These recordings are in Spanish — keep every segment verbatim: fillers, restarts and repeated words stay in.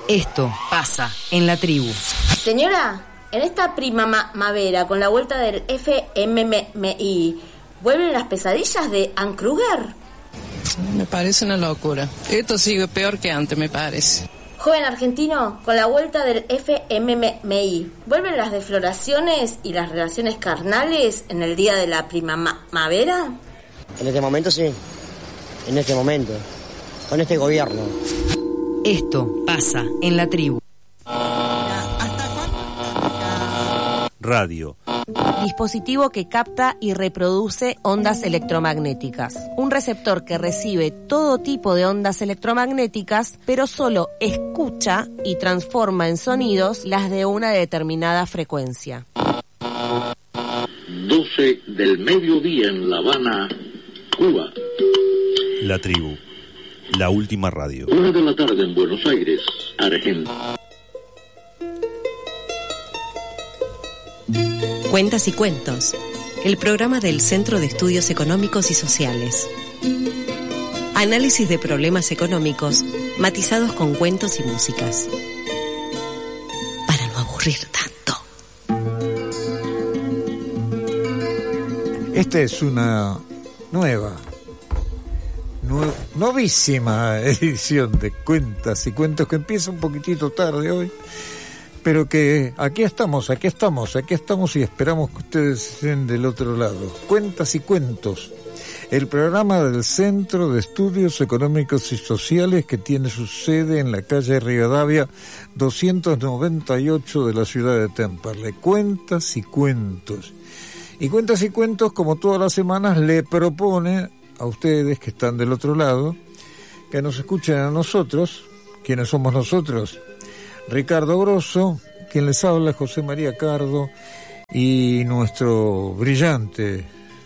Esto pasa en la tribu. Señora, en esta primavera, con la vuelta del F M M I, ¿vuelven las pesadillas de Ann Kruger? Me parece una locura. Esto sigue peor que antes, me parece. Joven argentino, con la vuelta del F M M I, ¿vuelven las defloraciones y las relaciones carnales en el día de la primavera? En este momento sí. En este momento. Con este gobierno. Esto pasa en la tribu. Radio. Dispositivo que capta y reproduce ondas electromagnéticas. Un receptor que recibe todo tipo de ondas electromagnéticas, pero solo escucha y transforma en sonidos las de una determinada frecuencia. doce del mediodía en La Habana, Cuba. La tribu. La última radio. Una de la tarde en Buenos Aires, Argentina. Cuentas y Cuentos, el programa del Centro de Estudios Económicos y Sociales. Análisis de problemas económicos, matizados con cuentos y músicas. Para no aburrir tanto. Esta es una nueva, nue- novísima edición de Cuentas y Cuentos que empieza un poquitito tarde hoy. Pero que aquí estamos, aquí estamos, aquí estamos y esperamos que ustedes estén del otro lado. Cuentas y Cuentos, el programa del Centro de Estudios Económicos y Sociales que tiene su sede en la calle Rivadavia doscientos noventa y ocho de la ciudad de Temperley. Cuentas y Cuentos. Y Cuentas y Cuentos, como todas las semanas, le propone a ustedes que están del otro lado que nos escuchen a nosotros. ¿Quiénes somos nosotros? Ricardo Grosso, quien les habla, José María Cardo, y nuestro brillante,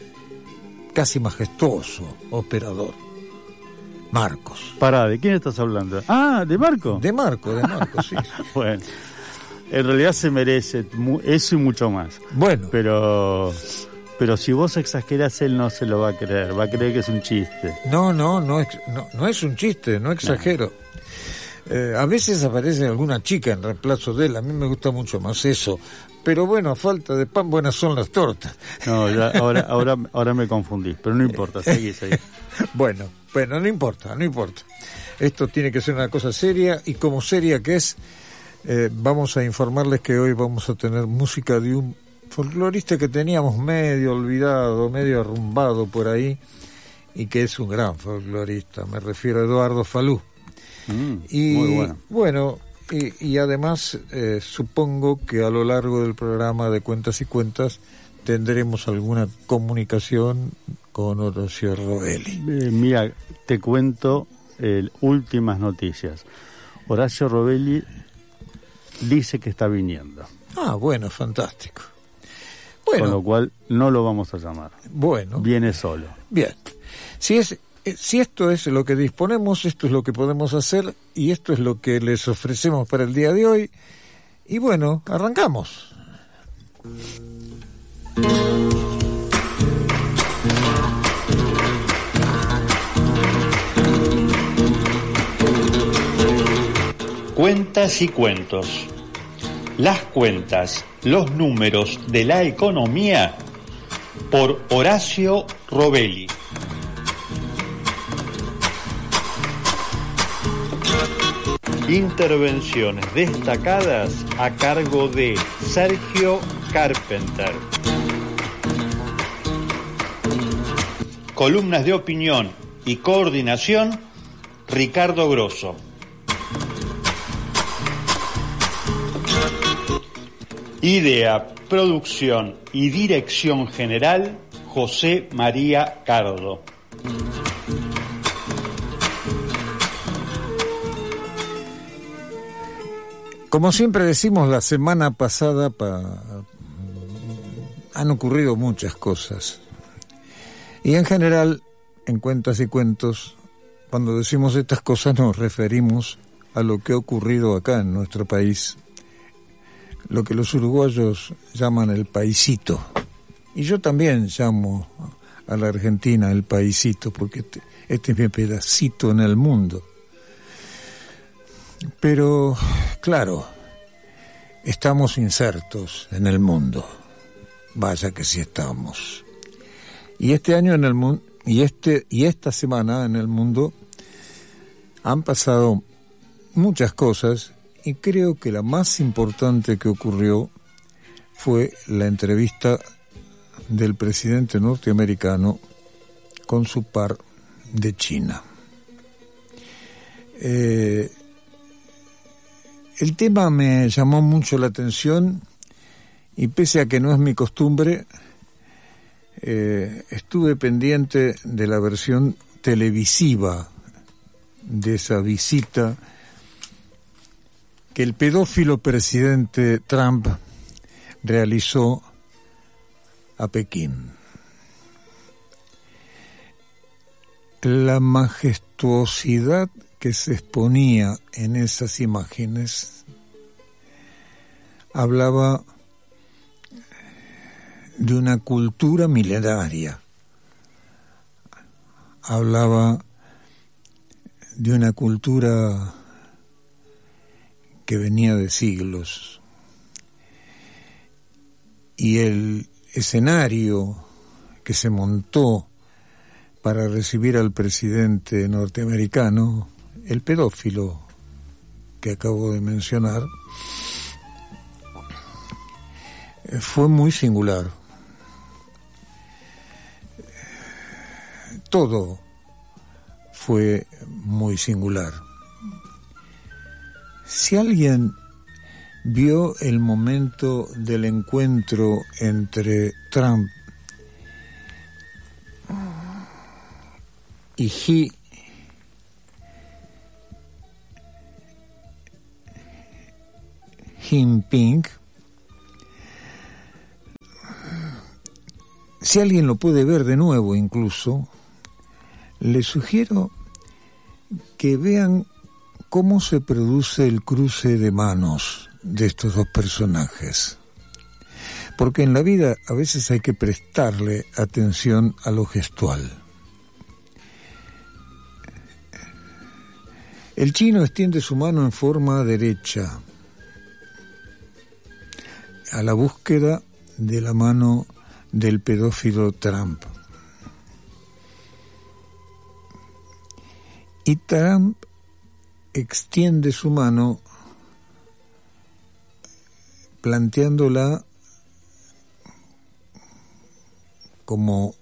casi majestuoso operador, Marcos. Pará, ¿de quién estás hablando? Ah, ¿de Marco? De Marco, de Marco, sí. Bueno, en realidad se merece eso y mucho más. Bueno. Pero, pero si vos exagerás, él no se lo va a creer, va a creer que es un chiste. No, no, no, no, no es un chiste, no exagero. No. Eh, a veces aparece alguna chica en reemplazo de él, a mí me gusta mucho más eso, pero bueno, a falta de pan, buenas son las tortas. No, ya, ahora, ahora, ahora me confundí, pero no importa, seguí, seguí. Bueno, bueno, no importa, no importa. Esto tiene que ser una cosa seria, y como seria que es, eh, vamos a informarles que hoy vamos a tener música de un folclorista que teníamos medio olvidado, medio arrumbado por ahí, y que es un gran folclorista, me refiero a Eduardo Falú. Mm, y muy bueno, bueno y, y además eh, supongo que a lo largo del programa de Cuentas y Cuentas tendremos alguna comunicación con Horacio Robelli. Eh, mira, te cuento eh, últimas noticias. Horacio Robelli dice que está viniendo. Ah, bueno, fantástico. Bueno, con lo cual no lo vamos a llamar. Bueno, viene solo. Bien. Si es Si esto es lo que disponemos, esto es lo que podemos hacer y esto es lo que les ofrecemos para el día de hoy. Y bueno, arrancamos. Cuentas y Cuentos. Las cuentas, los números de la economía por Horacio Robelli. Intervenciones destacadas a cargo de Sergio Carpenter. Columnas de opinión y coordinación, Ricardo Grosso. Idea, producción y dirección general, José María Cardo. Como siempre decimos, la semana pasada pa... han ocurrido muchas cosas. Y en general, en Cuentas y Cuentos, cuando decimos estas cosas nos referimos a lo que ha ocurrido acá en nuestro país, lo que los uruguayos llaman el paisito. Y yo también llamo a la Argentina el paisito, porque este, este es mi pedacito en el mundo. Pero, claro, estamos insertos en el mundo. Vaya que sí estamos. Y este año en el mundo, y este y esta semana en el mundo han pasado muchas cosas, y creo que la más importante que ocurrió fue la entrevista del presidente norteamericano con su par de China. Eh, el tema me llamó mucho la atención y pese a que no es mi costumbre, eh, estuve pendiente de la versión televisiva de esa visita que el pedófilo presidente Trump realizó a Pekín. La majestuosidad que se exponía en esas imágenes hablaba de una cultura milenaria, hablaba de una cultura que venía de siglos, y el escenario que se montó para recibir al presidente norteamericano, el pedófilo que acabo de mencionar, fue muy singular. Todo fue muy singular. Si alguien vio el momento del encuentro entre Trump y Xi Jinping, si alguien lo puede ver de nuevo incluso, les sugiero que vean cómo se produce el cruce de manos de estos dos personajes. Porque en la vida a veces hay que prestarle atención a lo gestual. El chino extiende su mano en forma derecha a la búsqueda de la mano del pedófilo Trump. Y Trump extiende su mano planteándola como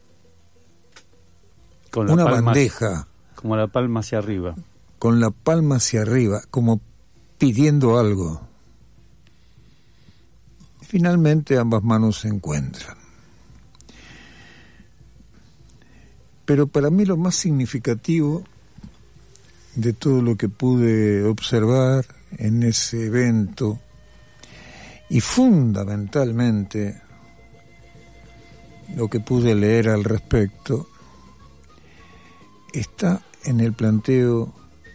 con la una palma, bandeja, como la palma hacia arriba, con la palma hacia arriba, como pidiendo algo. Finalmente ambas manos se encuentran. Pero para mí lo más significativo de todo lo que pude observar en ese evento, y fundamentalmente lo que pude leer al respecto, está en el planteo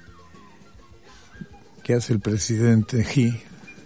que hace el presidente Xi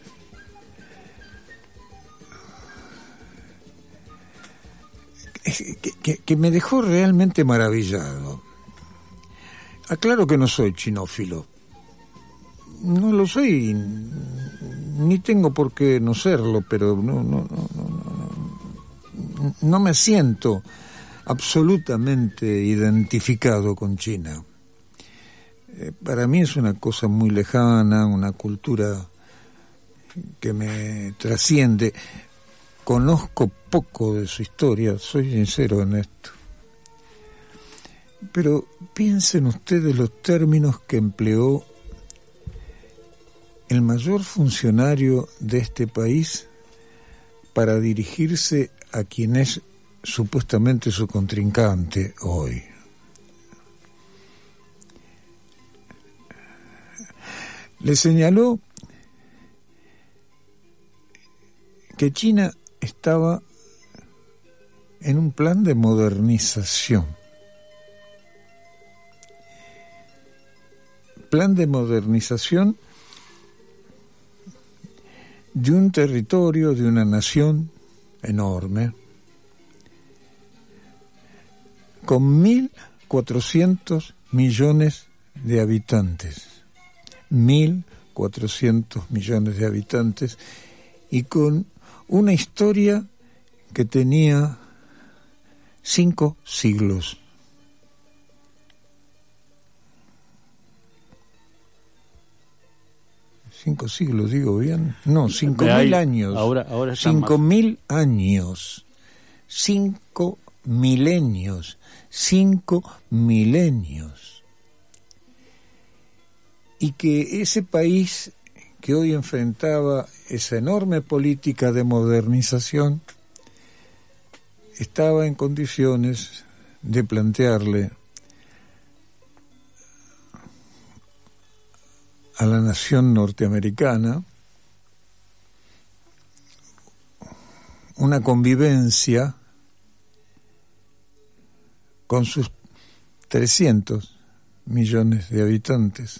que, que, que me dejó realmente maravillado. Aclaro que no soy chinófilo, no lo soy, ni tengo por qué no serlo, pero no, no, no, no, no, no me siento absolutamente identificado con China. Eh, para mí es una cosa muy lejana, una cultura que me trasciende. Conozco poco de su historia, soy sincero en esto. Pero piensen ustedes los términos que empleó el mayor funcionario de este país para dirigirse a quien es supuestamente su contrincante hoy. Le señaló que China estaba en un plan de modernización. Plan de modernización de un territorio, de una nación enorme, con mil cuatrocientos millones de habitantes. mil cuatrocientos millones de habitantes y con una historia que tenía cinco siglos. Cinco siglos, digo bien. No, cinco mil años. Ahora, ahora cinco mil años. Cinco milenios. Cinco milenios. Y que ese país que hoy enfrentaba esa enorme política de modernización estaba en condiciones de plantearle a la nación norteamericana una convivencia con sus trescientos millones de habitantes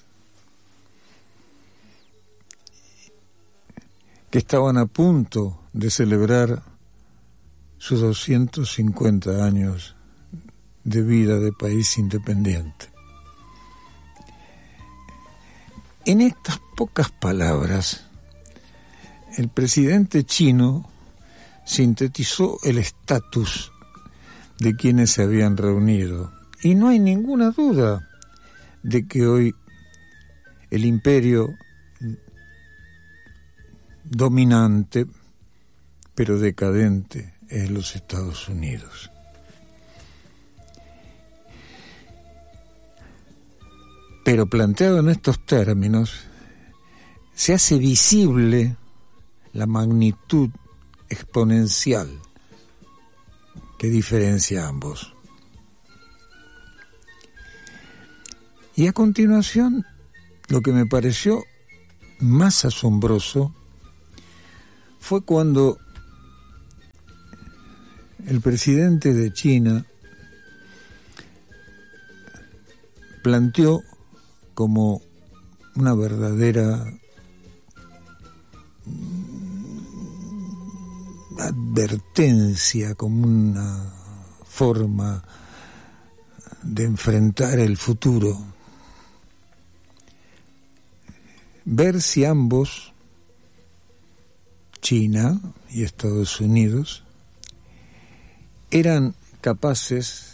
que estaban a punto de celebrar sus doscientos cincuenta años de vida de país independiente. En estas pocas palabras, el presidente chino sintetizó el estatus de quienes se habían reunido. Y no hay ninguna duda de que hoy el imperio dominante, pero decadente, es los Estados Unidos. Pero planteado en estos términos, se hace visible la magnitud exponencial que diferencia a ambos. Y a continuación, lo que me pareció más asombroso fue cuando el presidente de China planteó como una verdadera advertencia, como una forma de enfrentar el futuro, ver si ambos, China y Estados Unidos, eran capaces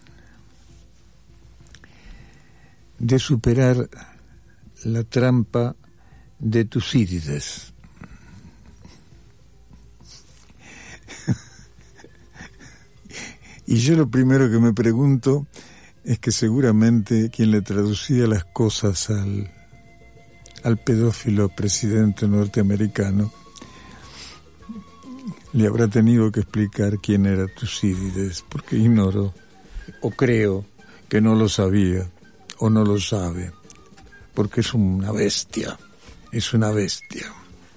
de superar la trampa de Tucídides. Y yo lo primero que me pregunto es que seguramente quien le traducía las cosas al, al pedófilo presidente norteamericano le habrá tenido que explicar quién era Tucídides, porque ignoro, o creo que no lo sabía, o no lo sabe, porque es una bestia, es una bestia.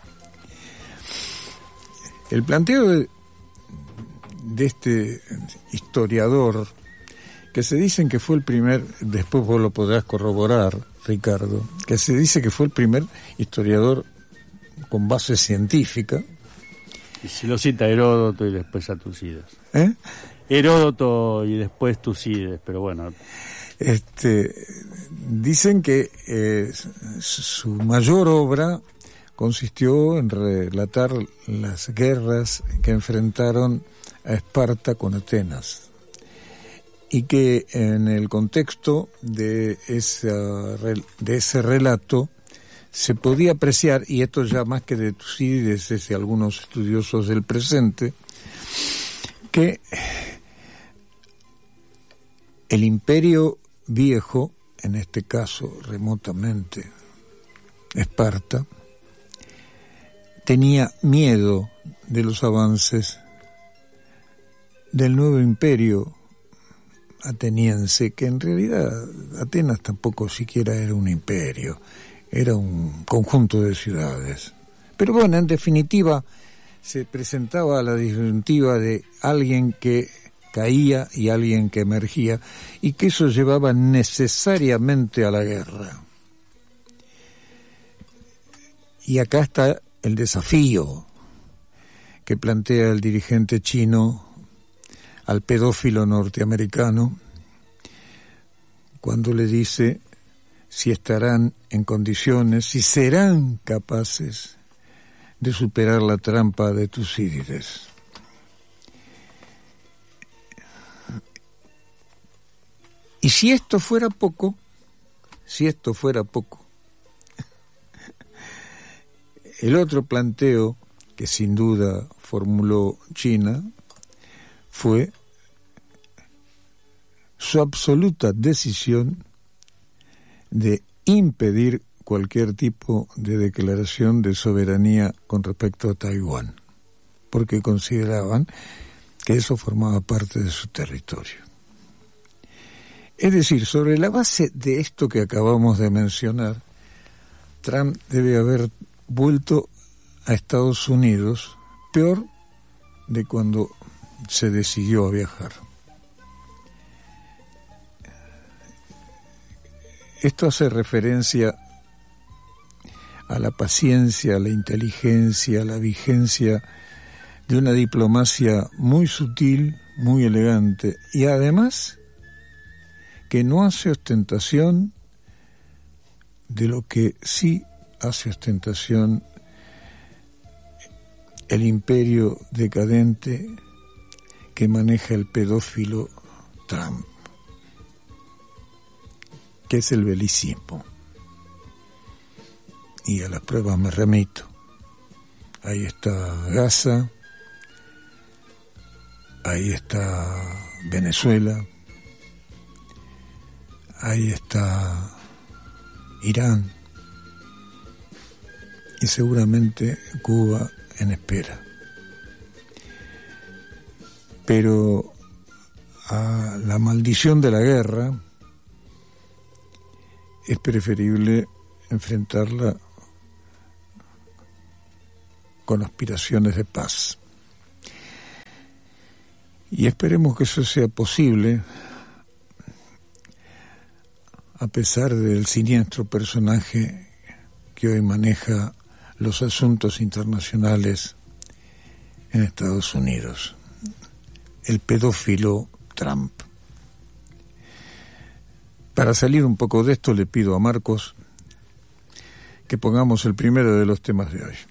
El planteo de, de este historiador, que se dicen que fue el primer, después vos lo podrás corroborar, Ricardo, que se dice que fue el primer historiador con base científica. Y si lo cita Heródoto y después a Tucídides. ¿Eh? Heródoto y después Tucídides, pero bueno. Este, dicen que eh, su mayor obra consistió en relatar las guerras que enfrentaron a Esparta con Atenas, y que en el contexto de, esa, de ese relato se podía apreciar, y esto ya más que de Tucídides es de algunos estudiosos del presente, que el imperio viejo, en este caso remotamente Esparta, tenía miedo de los avances del nuevo imperio ateniense, que en realidad Atenas tampoco siquiera era un imperio, era un conjunto de ciudades. Pero bueno, en definitiva, se presentaba la disyuntiva de alguien que caía y alguien que emergía, y que eso llevaba necesariamente a la guerra. Y acá está el desafío que plantea el dirigente chino al pedófilo norteamericano cuando le dice: si estarán en condiciones, si serán capaces de superar la trampa de Tucídides. Y si esto fuera poco, si esto fuera poco, el otro planteo que sin duda formuló China fue su absoluta decisión de impedir cualquier tipo de declaración de soberanía con respecto a Taiwán, porque consideraban que eso formaba parte de su territorio. Es decir, sobre la base de esto que acabamos de mencionar, Trump debe haber vuelto a Estados Unidos peor de cuando se decidió a viajar. Esto hace referencia a la paciencia, a la inteligencia, a la vigencia de una diplomacia muy sutil, muy elegante, y además que no hace ostentación de lo que sí hace ostentación el imperio decadente que maneja el pedófilo Trump, que es el belicismo. Y a las pruebas me remito. Ahí está Gaza, ahí está Venezuela, ahí está Irán y seguramente Cuba en espera. Pero a la maldición de la guerra es preferible enfrentarla con aspiraciones de paz. Y esperemos que eso sea posible, a pesar del siniestro personaje que hoy maneja los asuntos internacionales en Estados Unidos, el pedófilo Trump. Para salir un poco de esto, le pido a Marcos que pongamos el primero de los temas de hoy.